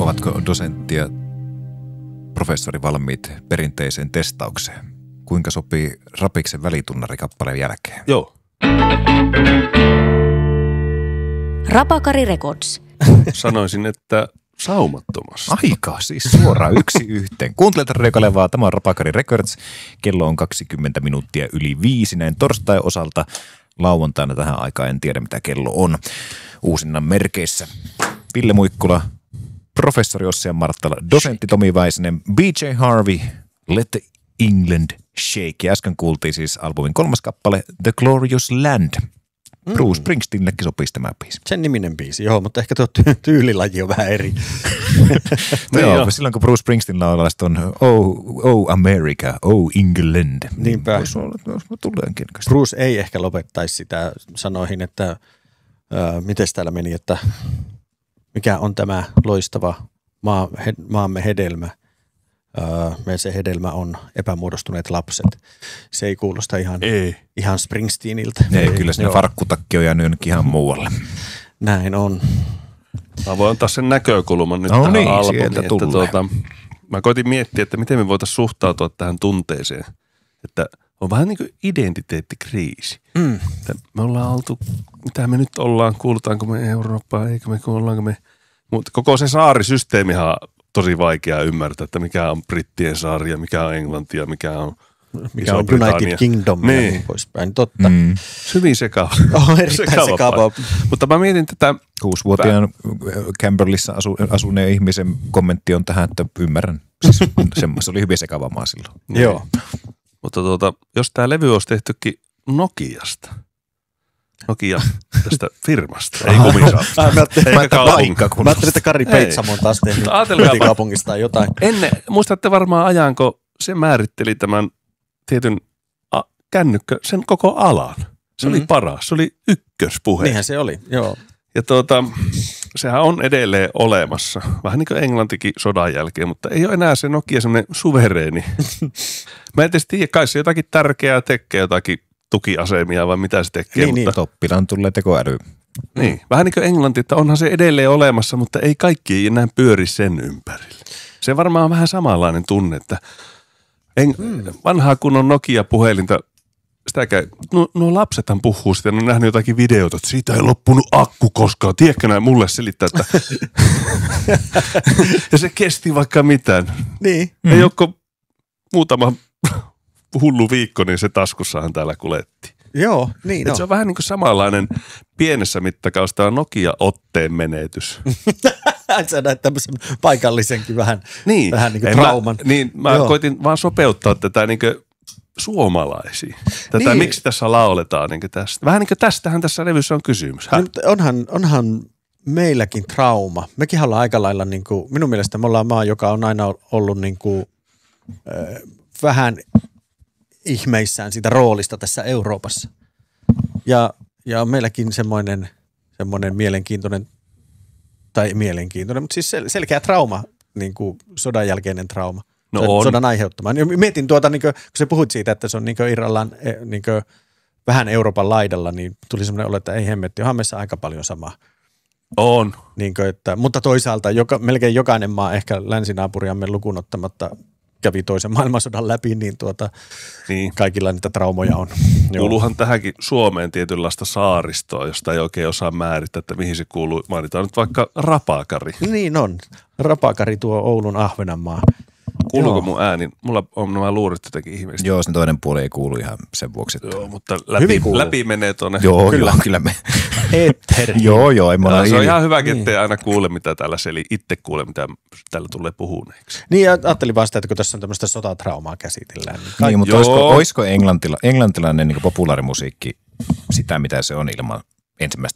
Ovatko dosentti ja professori valmiit perinteiseen testaukseen? Kuinka sopii Rapiksen välitunnari kappaleen jälkeen? Joo. Rapakari Records. Sanoisin, että saumattomasti. Aika, siis suoraan 1:1. Kuuntelet Radio Kalevaa, tämä on Rapakari Records. Kello on 20 minuuttia yli 5 näin torstai-osalta. Lauantaina tähän aikaan en tiedä mitä kello on. Uusinnan merkeissä Ville Muikkula, professori Ossi Marttala, dosentti Tomi Väisänen, BJ Harvey, Let the England Shake. Ja äsken kuultiin siis albumin 3. kappale The Glorious Land. Bruce Springsteenillekin sopisi tämä biisi. Sen niminen biisi, joo, mutta ehkä tuo tyylilaji on vähän eri. Joo, silloin kun Bruce Springsteen laulaa, on Oh America, Oh England. Niinpä. Voisi olla, että tulleenkin. Bruce ei ehkä lopettaisi sitä sanoihin, että miten täällä meni, että mikä on tämä loistava maamme hedelmä. Se hedelmä on epämuodostuneet lapset. Se ei kuulosta ihan Springsteeniltä. Ei, kyllä sinne farkkutakki on jäänyt jonnekin ihan muualle. Näin on. Mä voin antaa sen näkökulman nyt tähän niin, albumiin. Että mä koitin miettiä, että miten me voitaisiin suhtautua tähän tunteeseen. Että on vähän niin kuin identiteettikriisi. Että me ollaan oltu, mitä me nyt ollaan, kuulutaanko me Eurooppaan, eikö me kuullaanko me. Mutta koko se saarisysteemihan on tosi vaikea ymmärtää, että mikä on Brittien saari ja mikä on Englanti ja mikä on United Kingdom ja niin poispäin. Totta. Hyvin sekava. Erittäin sekava. Mutta mä mietin tätä. 6-vuotiaan Camberlissa asuneen ihmisen kommentti on tähän, että ymmärrän. Siis se oli hyvin sekavamaa silloin. Joo. Mutta jos tämä levy olisi tehtykin Nokiasta. Nokia tästä firmasta, ei Kumisaapista. Mä ajattelin, että Kari Peitsamo on taas tehnyt kotikaupungista jotain. Muistatte varmaan ajanko se määritteli tämän tietyn kännykkä, sen koko alan. Se oli paras, se oli ykköspuhe. Niinhän se oli, joo. Ja sehän on edelleen olemassa, vähän niin kuin Englantikin sodan jälkeen, mutta ei ole enää se Nokia semmoinen suvereeni. Mä en tiedä, kai se jotakin tärkeää tekee, jotakin tukiasemia vai mitä se tekee. Mutta toppilaan tulee tekoäly. Niin, vähän niin kuin Englanti, että onhan se edelleen olemassa, mutta ei kaikki enää pyöri sen ympärille. Se varmaan on vähän samanlainen tunne, että vanhaa kun on Nokia-puhelinta, nuo lapsethan puhuu sitä, ne on nähnyt jotakin videota, että siitä ei loppunut akku koskaan. Tiedätkö näin mulle selittää, että ja se kesti vaikka mitään. Niin. Ei ole muutama hullu viikko, niin se taskussahan täällä kuletti. Joo, niin on. Se on vähän niin kuin samanlainen pienessä mittakaavassa tämä Nokia-otteen menetys. Sä näet tämmöisen paikallisenkin vähän niin kuin trauman. Mä koitin vaan sopeuttaa tätä niin kuin suomalaisiin. Tätä, miksi tässä lauletaan niin kuin tästä. Vähän niin kuin tästähän tässä levyssä on kysymys. Onhan meilläkin trauma. Mekin ollaan aika lailla, niin kuin, minun mielestä me ollaan maa, joka on aina ollut niin kuin, vähän ihmeissään siitä roolista tässä Euroopassa. Ja meilläkin semmoinen mielenkiintoinen, mutta siis selkeä trauma, niin kuin sodan jälkeinen trauma. Sodan aiheuttama. Mietin niin kuin, kun sä puhut siitä, että se on niin kuin Irrallaan niin kuin vähän Euroopan laidalla, niin tuli semmoinen olo, että ei hemmetti, onhan meissä aika paljon samaa. On. Niin kuin, mutta toisaalta melkein jokainen maa, ehkä länsinaapuriamme lukuun ottamatta, kävi toisen maailmansodan läpi, niin kaikilla niitä traumoja on. Kuuluuhan tähänkin Suomeen tietynlaista saaristoa, josta ei oikein osaa määrittää, että mihin se kuuluu. Mainitaan nyt vaikka Rapakari. Niin on. Rapakari tuo Oulun Ahvenanmaa. Kuuluuko mun ääni? Mulla on nämä luurit jotenkin ihmeellisesti. Joo, sen toinen puoli ei kuulu ihan sen vuoksi. Että joo, mutta läpi menee tuonne. Joo, kyllä me. Joo, ei me olla. Se on ihan hyvä, ettei aina kuule, mitä täällä itse kuule, mitä täällä tulee puhuneeksi. Niin, ja ajattelin vasta, että kun tässä on tämmöistä sotatraumaa käsitellään. Niin, mutta olisiko englantilainen niin populaarimusiikki sitä, mitä se on ilman ensimmäistä